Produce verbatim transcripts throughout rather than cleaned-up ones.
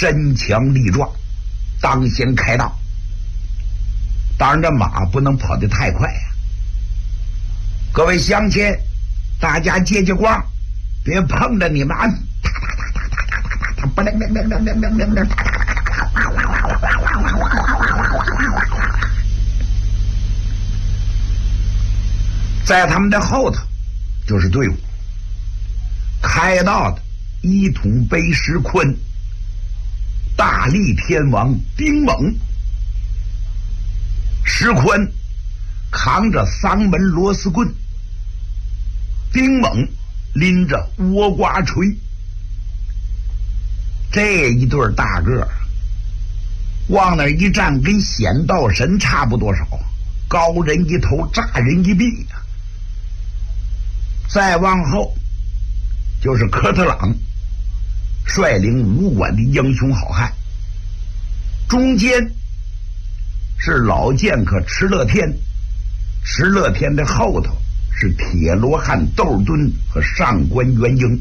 身强力壮，当先开道。当然这马不能跑得太快呀、啊。各位乡亲，大家借借光，别碰着你们啊！不灵灵灵灵灵灵灵灵！在他们的后头就是队伍，开道的一统碑石坤、大力天王丁猛。石坤扛着丧门螺丝棍，丁猛拎着倭瓜锤。这一对大个往那一站，跟显道神差不多少，高人一头，炸人一臂呀、啊。再往后就是科特朗率领武馆的英雄好汉，中间是老剑客池乐天，池乐天的后头是铁罗汉窦敦和上官元英，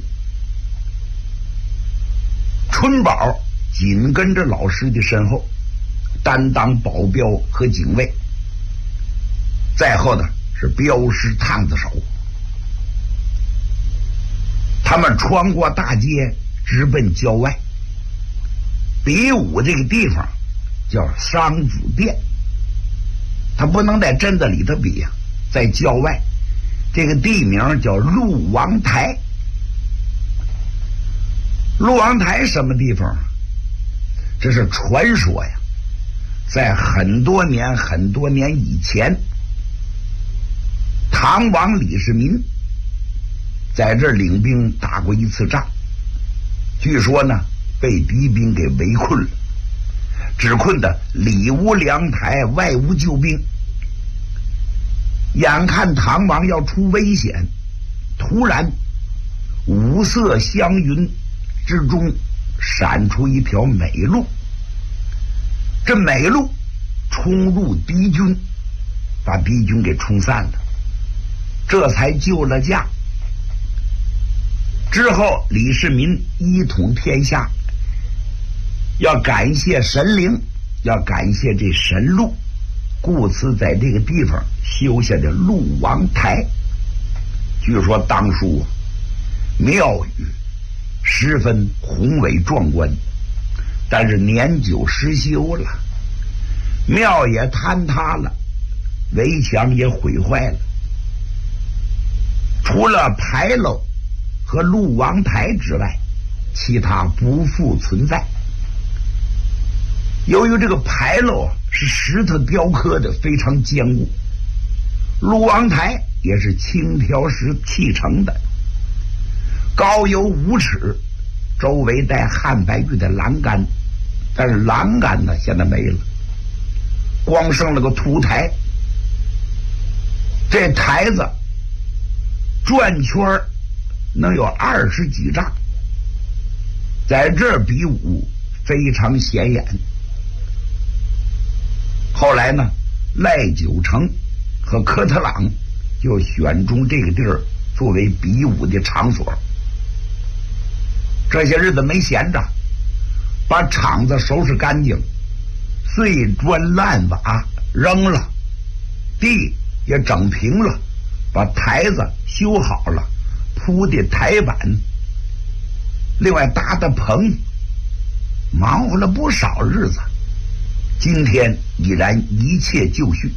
春宝紧跟着老师的身后，担当保镖和警卫，再后的是镖师烫子手。他们穿过大街，直奔郊外。比武这个地方叫商子店，他不能在镇子里头比呀、啊，在郊外，这个地名叫鹿王台。鹿王台什么地方？这是传说呀，在很多年很多年以前，唐王李世民在这儿领兵打过一次仗，据说呢被敌兵给围困了，只困得里无粮台外无救兵。眼看唐王要出危险，突然五色祥云之中闪出一条美路，这美路冲入敌军，把敌军给冲散了，这才救了驾。之后李世民一统天下，要感谢神灵，要感谢这神鹿，故此在这个地方修下的鹿王台。据说当初啊，庙宇十分宏伟壮观，但是年久失修了，庙也坍塌了，围墙也毁坏了，除了牌楼和鹿王台之外，其他不复存在。由于这个牌楼是石头雕刻的，非常坚固，鹿王台也是青条石砌成的，高有五尺，周围带汉白玉的栏杆，但是栏杆呢现在没了，光剩了个凸台。这台子转圈能有二十几丈，在这儿比武非常显眼。后来呢，赖九成和科特朗就选中这个地儿作为比武的场所。这些日子没闲着，把场子收拾干净，碎砖烂瓦扔了，地也整平了，把台子修好了，铺的台板，另外搭的棚，忙活了不少日子。今天已然一切就绪。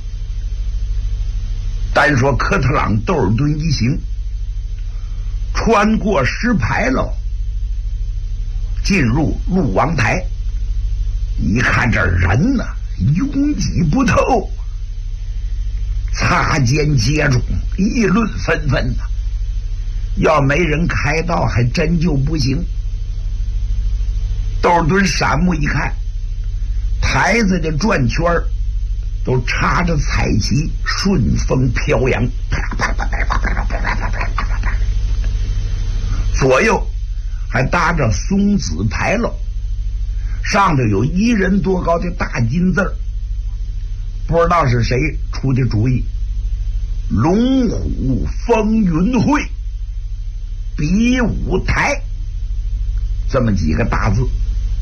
单说科特朗窦尔敦一行穿过石牌楼，进入鹿王台，一看这人呢、啊、拥挤不透，擦肩接踵，议论纷纷呐、啊。要没人开道还真就不行。窦尔敦闪目一看，台子的转圈都插着彩旗，顺风飘扬，左右还搭着松子牌楼，上头有一人多高的大金字儿，不知道是谁出的主意，龙虎风云会比武台，这么几个大字。